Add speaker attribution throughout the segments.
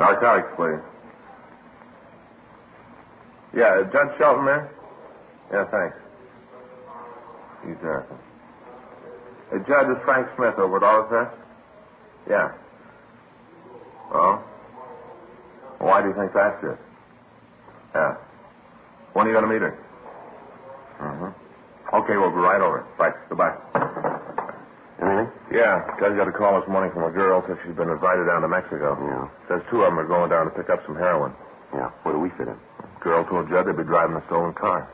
Speaker 1: Narcotics, please. Yeah, Judge Shelton there? Yeah, thanks. He's there. Hey, Judge, is Frank Smith over at Olivet? Yeah. Oh? Why do you think that's it? Yeah. When are you going to meet her? Mm-hmm. Okay, we'll be right over. Thanks. Goodbye.
Speaker 2: Anything?
Speaker 1: Yeah, Judge got a call this morning from a girl. Says she's been invited down to Mexico.
Speaker 2: Yeah.
Speaker 1: Says two of them are going down to pick up some heroin.
Speaker 2: Yeah. Where do we fit in?
Speaker 1: Girl told Judge they'd be driving a stolen car.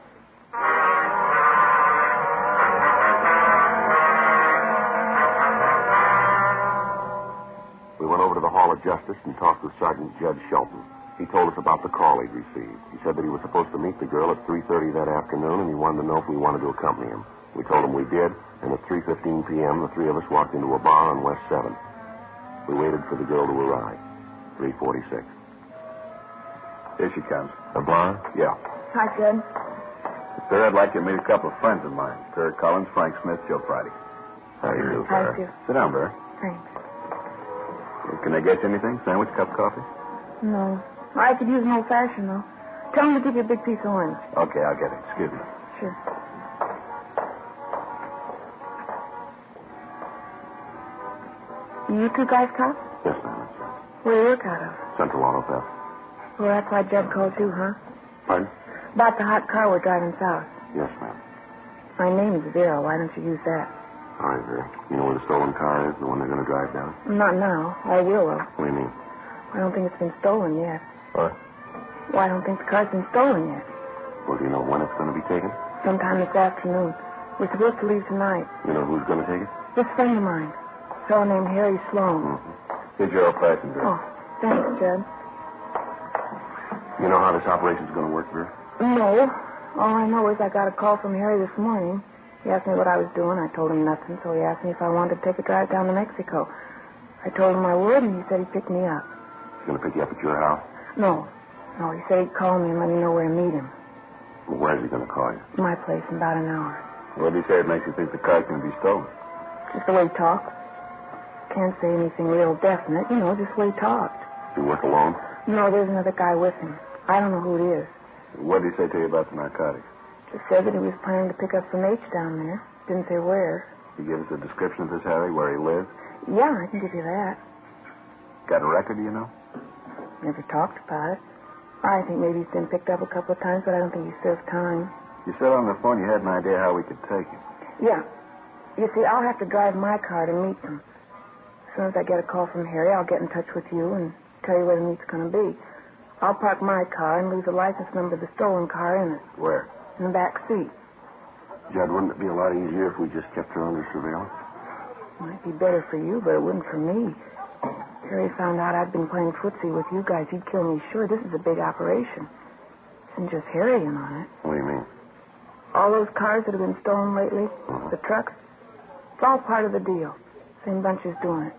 Speaker 2: We went over to the Hall of Justice and talked with Sergeant Judge Shelton. He told us about the call he'd received. He said that he was supposed to meet the girl at 3:30 that afternoon, and he wanted to know if we wanted to accompany him. We told him we did, and at 3:15 p.m., the three of us walked into a bar on West 7th. We waited for the girl to arrive. 3:46.
Speaker 1: Here she comes. A blonde? Yeah.
Speaker 3: Hi, Jud.
Speaker 1: Sir, I'd like you to meet a couple of friends of mine. Kurt Collins, Frank Smith, Joe Friday. How do you do,
Speaker 3: Hi, Joe.
Speaker 1: Sit down, Barry.
Speaker 3: Thanks.
Speaker 1: Can I get you anything? Sandwich, cup of coffee?
Speaker 3: No. I could use an old-fashioned, though. Tell him to give you a big piece of orange.
Speaker 1: Okay, I'll get it. Excuse me.
Speaker 3: Sure. You two guys cops?
Speaker 2: Yes, ma'am. That's right.
Speaker 3: Where do you work out of?
Speaker 2: Central Auto Theft.
Speaker 3: Well, that's why Jud called you, huh?
Speaker 2: Pardon?
Speaker 3: About the hot car we're driving south.
Speaker 2: Yes, ma'am.
Speaker 3: My name's Vera. Why don't you use that?
Speaker 2: All right, Vera. You know where the stolen car is, the one they're going to drive down?
Speaker 3: Not now. I will, though.
Speaker 2: What do you mean?
Speaker 3: I don't think it's been stolen yet.
Speaker 1: What?
Speaker 3: Well, I don't think the car's been stolen yet.
Speaker 2: Well, do you know when it's going to be taken?
Speaker 3: Sometime this afternoon. We're supposed to leave tonight.
Speaker 2: You know who's going to take it?
Speaker 3: This friend of mine. A fellow named Harry Sloan.
Speaker 1: Here's your old-fashioned drink.
Speaker 3: Oh, thanks, Jud.
Speaker 2: You know how this operation's going to work, Vera?
Speaker 3: No. All I know is I got a call from Harry this morning. He asked me what I was doing. I told him nothing, so he asked me if I wanted to take a drive down to Mexico. I told him I would, and he said he'd pick me up.
Speaker 2: He's going to pick you up at your house?
Speaker 3: No, he said he'd call me and let me know where to meet him.
Speaker 2: Well, where's he going to call you?
Speaker 3: My place in about an hour.
Speaker 1: What did he say it makes you think the car's going to be stolen?
Speaker 3: Just the way he talks. Can't say anything real definite, just the way he talked.
Speaker 2: You work alone?
Speaker 3: No, there's another guy with him. I don't know who it is.
Speaker 1: What did he say to you about the narcotics?
Speaker 3: Just said that he was planning to pick up some H down there. Didn't say where.
Speaker 1: He give us a description of this Harry, where he lives?
Speaker 3: Yeah, I can give you that.
Speaker 1: Got a record, do you know?
Speaker 3: Never talked about it. I think maybe he's been picked up a couple of times, but I don't think he served time.
Speaker 1: You said on the phone you had an idea how we could take him.
Speaker 3: Yeah. You see, I'll have to drive my car to meet them. As soon as I get a call from Harry, I'll get in touch with you and tell you where the meet's going to be. I'll park my car and leave the license number of the stolen car in it.
Speaker 1: Where?
Speaker 3: In the back seat.
Speaker 2: Judd, wouldn't it be a lot easier if we just kept her under surveillance?
Speaker 3: Might be better for you, but it wouldn't for me. Harry found out I'd been playing footsie with you guys. He'd kill me sure. This is a big operation. Isn't just Harry in on it.
Speaker 2: What do you mean?
Speaker 3: All those cars that have been stolen lately, the trucks, it's all part of the deal. Same bunch is doing it.